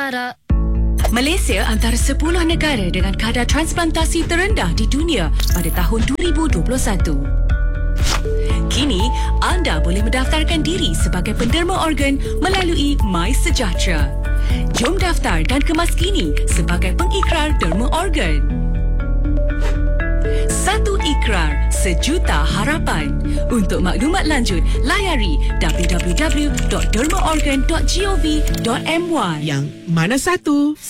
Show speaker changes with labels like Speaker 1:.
Speaker 1: Nusantara.
Speaker 2: Malaysia antara 10 negara dengan kadar transplantasi terendah di dunia pada tahun 2021. Kini, anda boleh mendaftarkan diri sebagai penderma organ melalui MySejahtera. Jom daftar dan kemaskini sebagai pengikrar derma organ. Satu ikrar, sejuta harapan. Untuk maklumat lanjut, layari www.dermaorgan.gov.my.
Speaker 3: Yang mana satu?